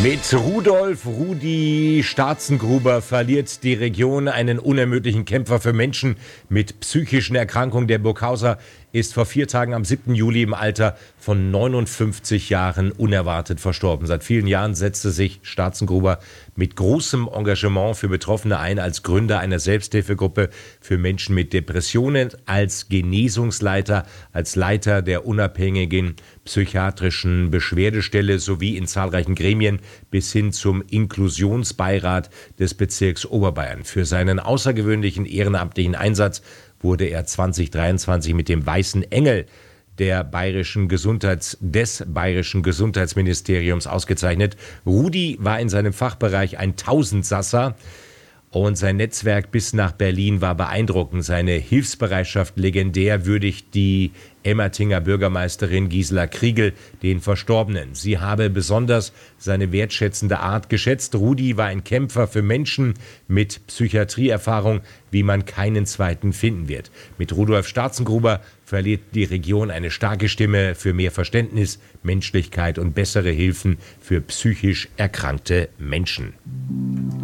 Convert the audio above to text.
Mit Rudolf Rudi Staatzengruber verliert die Region einen unermüdlichen Kämpfer für Menschen mit psychischen Erkrankungen. Der Burghauser ist vor 4 Tagen am 7. Juli im Alter von 59 Jahren unerwartet verstorben. Seit vielen Jahren setzte sich Staatzengruber mit großem Engagement für Betroffene ein, als Gründer einer Selbsthilfegruppe für Menschen mit Depressionen, als Genesungsleiter, als Leiter der unabhängigen psychiatrischen Beschwerdestelle sowie in zahlreichen Gremien bis hin zum Inklusionsbeirat des Bezirks Oberbayern. Für seinen außergewöhnlichen ehrenamtlichen Einsatz wurde er 2023 mit dem Weißen Engel des Bayerischen Gesundheitsministeriums ausgezeichnet. Rudi war in seinem Fachbereich ein Tausendsasser und sein Netzwerk bis nach Berlin war beeindruckend. Seine Hilfsbereitschaft legendär würdigt die Emmertinger Bürgermeisterin Gisela Kriegel den Verstorbenen. Sie habe besonders seine wertschätzende Art geschätzt. Rudi war ein Kämpfer für Menschen mit Psychiatrieerfahrung, wie man keinen zweiten finden wird. Mit Rudolf Staatzengruber verliert die Region eine starke Stimme für mehr Verständnis, Menschlichkeit und bessere Hilfen für psychisch erkrankte Menschen.